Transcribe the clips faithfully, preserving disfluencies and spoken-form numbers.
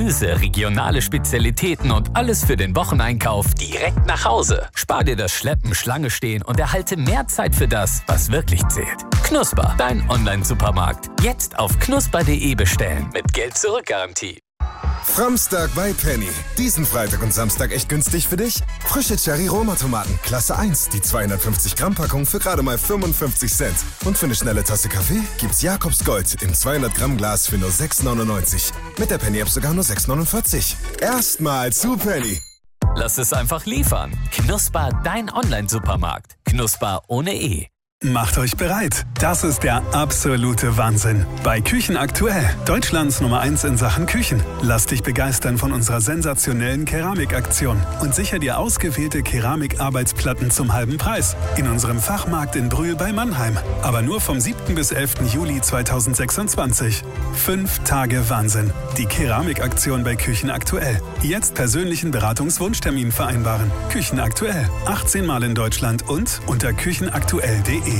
Gemüse, regionale Spezialitäten und alles für den Wocheneinkauf direkt nach Hause. Spar dir das Schleppen, Schlange stehen und erhalte mehr Zeit für das, was wirklich zählt. Knusper, dein Online-Supermarkt. Jetzt auf knusper punkt de bestellen mit Geld-Zurück-Garantie. Framstag bei Penny. Diesen Freitag und Samstag echt günstig für dich? Frische Cherry-Roma-Tomaten, Klasse eins, die zweihundertfünfzig Gramm Packung für gerade mal fünfundfünfzig Cent. Und für eine schnelle Tasse Kaffee gibt's Jakobs Gold im zweihundert Gramm Glas für nur sechs neunundneunzig. Mit der Penny-App sogar nur sechs neunundvierzig. Erstmal zu Penny. Lass es einfach liefern. Knusper, dein Online-Supermarkt. Knusper ohne E. Macht euch bereit. Das ist der absolute Wahnsinn. Bei Küchen aktuell. Deutschlands Nummer eins in Sachen Küchen. Lass dich begeistern von unserer sensationellen Keramikaktion und sicher dir ausgewählte Keramikarbeitsplatten zum halben Preis. In unserem Fachmarkt in Brühl bei Mannheim. Aber nur vom siebten bis elften Juli zweitausendsechsundzwanzig. Fünf Tage Wahnsinn. Die Keramikaktion bei Küchen aktuell. Jetzt persönlichen Beratungswunschtermin vereinbaren. Küchen aktuell. achtzehn Mal in Deutschland und unter küchenaktuell punkt de.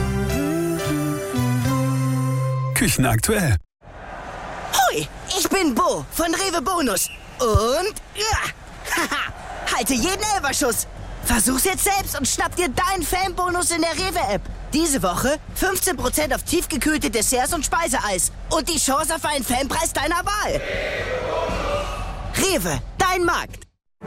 Küchen aktuell. Hoi, ich bin Bo von Rewe Bonus. Und ja, haha, halte jeden Elferschuss. Versuch's jetzt selbst und schnapp dir deinen Fanbonus in der Rewe-App. Diese Woche fünfzehn Prozent auf tiefgekühlte Desserts und Speiseeis. Und die Chance auf einen Fanpreis deiner Wahl. Rewe, dein Markt.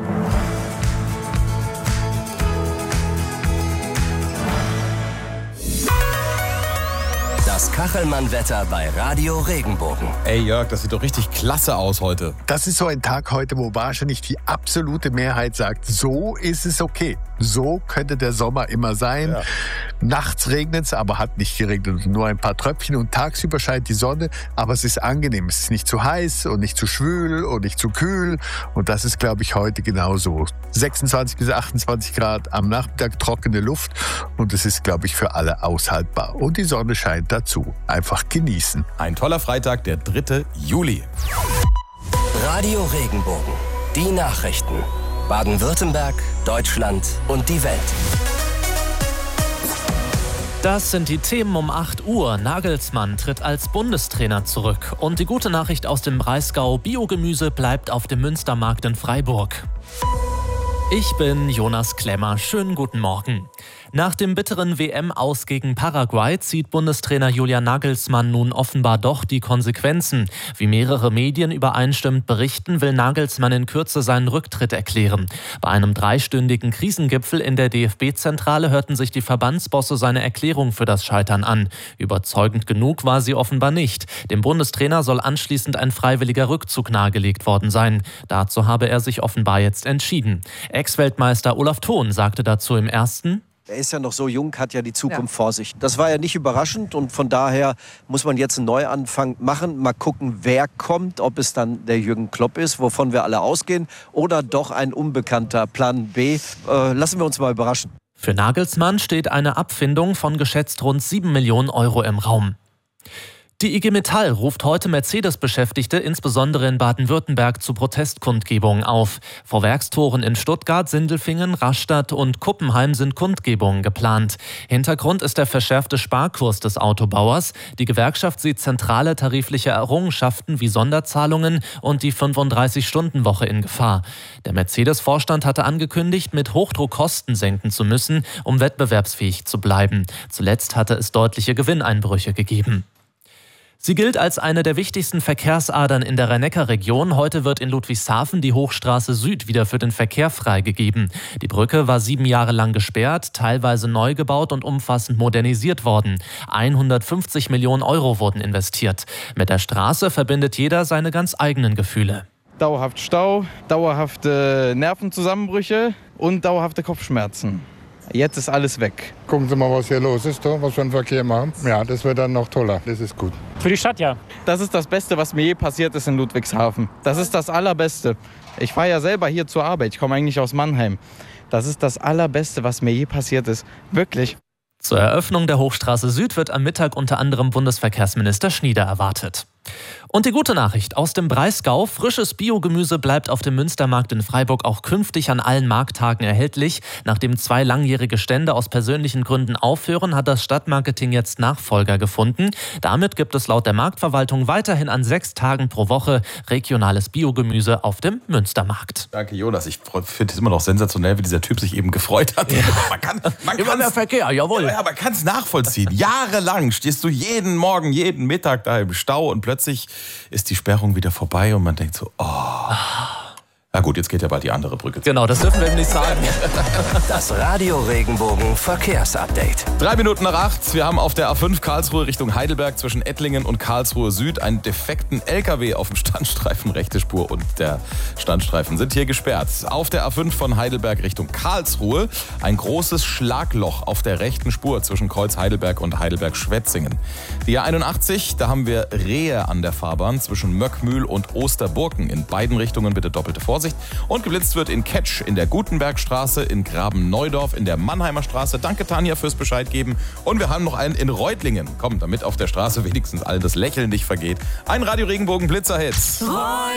Das Kachelmann-Wetter bei Radio Regenbogen. Ey Jörg, das sieht doch richtig klasse aus heute. Das ist so ein Tag heute, wo wahrscheinlich die absolute Mehrheit sagt, so ist es okay. So könnte der Sommer immer sein. Ja. Nachts regnet es, aber hat nicht geregnet. Nur ein paar Tröpfchen und tagsüber scheint die Sonne. Aber es ist angenehm. Es ist nicht zu heiß und nicht zu schwül und nicht zu kühl. Und das ist, glaube ich, heute genauso. sechsundzwanzig bis achtundzwanzig Grad am Nachmittag, trockene Luft. Und es ist, glaube ich, für alle aushaltbar. Und die Sonne scheint dazu. Einfach genießen. Ein toller Freitag, der dritte Juli. Radio Regenbogen. Die Nachrichten. Baden-Württemberg, Deutschland und die Welt. Das sind die Themen um acht Uhr. Nagelsmann tritt als Bundestrainer zurück. Und die gute Nachricht aus dem Breisgau: Biogemüse bleibt auf dem Münstermarkt in Freiburg. Ich bin Jonas Klemmer. Schönen guten Morgen. Nach dem bitteren W M-Aus gegen Paraguay zieht Bundestrainer Julian Nagelsmann nun offenbar doch die Konsequenzen. Wie mehrere Medien übereinstimmend berichten, will Nagelsmann in Kürze seinen Rücktritt erklären. Bei einem dreistündigen Krisengipfel in der D F B-Zentrale hörten sich die Verbandsbosse seine Erklärung für das Scheitern an. Überzeugend genug war sie offenbar nicht. Dem Bundestrainer soll anschließend ein freiwilliger Rückzug nahegelegt worden sein. Dazu habe er sich offenbar jetzt entschieden. Ex-Weltmeister Olaf Thon sagte dazu im Ersten: Er ist ja noch so jung, hat ja die Zukunft ja. vor sich. Das war ja nicht überraschend und von daher muss man jetzt einen Neuanfang machen. Mal gucken, wer kommt, ob es dann der Jürgen Klopp ist, wovon wir alle ausgehen, oder doch ein unbekannter Plan B. Äh, lassen wir uns mal überraschen. Für Nagelsmann steht eine Abfindung von geschätzt rund sieben Millionen Euro im Raum. Die I G Metall ruft heute Mercedes-Beschäftigte insbesondere in Baden-Württemberg zu Protestkundgebungen auf. Vor Werkstoren in Stuttgart, Sindelfingen, Rastatt und Kuppenheim sind Kundgebungen geplant. Hintergrund ist der verschärfte Sparkurs des Autobauers. Die Gewerkschaft sieht zentrale tarifliche Errungenschaften wie Sonderzahlungen und die fünfunddreißig-Stunden-Woche in Gefahr. Der Mercedes-Vorstand hatte angekündigt, mit Hochdruck Kosten senken zu müssen, um wettbewerbsfähig zu bleiben. Zuletzt hatte es deutliche Gewinneinbrüche gegeben. Sie gilt als eine der wichtigsten Verkehrsadern in der Rhein-Neckar-Region. Heute wird in Ludwigshafen die Hochstraße Süd wieder für den Verkehr freigegeben. Die Brücke war sieben Jahre lang gesperrt, teilweise neu gebaut und umfassend modernisiert worden. hundertfünfzig Millionen Euro wurden investiert. Mit der Straße verbindet jeder seine ganz eigenen Gefühle. Dauerhaft Stau, dauerhafte Nervenzusammenbrüche und dauerhafte Kopfschmerzen. Jetzt ist alles weg. Gucken Sie mal, was hier los ist, was für einen Verkehr machen. Ja, das wird dann noch toller. Das ist gut. Für die Stadt, ja. Das ist das Beste, was mir je passiert ist in Ludwigshafen. Das ist das Allerbeste. Ich fahre ja selber hier zur Arbeit. Ich komme eigentlich aus Mannheim. Das ist das Allerbeste, was mir je passiert ist. Wirklich. Zur Eröffnung der Hochstraße Süd wird am Mittag unter anderem Bundesverkehrsminister Schnieder erwartet. Und die gute Nachricht aus dem Breisgau: Frisches Biogemüse bleibt auf dem Münstermarkt in Freiburg auch künftig an allen Markttagen erhältlich. Nachdem zwei langjährige Stände aus persönlichen Gründen aufhören, hat das Stadtmarketing jetzt Nachfolger gefunden. Damit gibt es laut der Marktverwaltung weiterhin an sechs Tagen pro Woche regionales Biogemüse auf dem Münstermarkt. Danke, Jonas. Ich finde es immer noch sensationell, wie dieser Typ sich eben gefreut hat. Ja. Man kann, man immer mehr Verkehr, jawohl. Ja, man kann es nachvollziehen. Jahrelang stehst du jeden Morgen, jeden Mittag da im Stau und plötzlich ist die Sperrung wieder vorbei und man denkt so, oh. Na gut, jetzt geht ja bald die andere Brücke. Genau, das dürfen wir ihm nicht sagen. Das Radio Regenbogen Verkehrsupdate. Drei Minuten nach acht. Wir haben auf der A fünf Karlsruhe Richtung Heidelberg zwischen Ettlingen und Karlsruhe Süd einen defekten L K W auf dem Standstreifen. Rechte Spur und der Standstreifen sind hier gesperrt. Auf der A fünf von Heidelberg Richtung Karlsruhe ein großes Schlagloch auf der rechten Spur zwischen Kreuz Heidelberg und Heidelberg-Schwetzingen. Die A einundachtzig, da haben wir Rehe an der Fahrbahn zwischen Möckmühl und Osterburken. In beiden Richtungen bitte doppelte Vorsicht. Und geblitzt wird in Ketsch, in der Gutenbergstraße, in Graben-Neudorf, in der Mannheimer Straße. Danke, Tanja, fürs Bescheid geben. Und wir haben noch einen in Reutlingen. Komm, damit auf der Straße wenigstens allen das Lächeln nicht vergeht. Ein Radio Regenbogen Blitzerhit.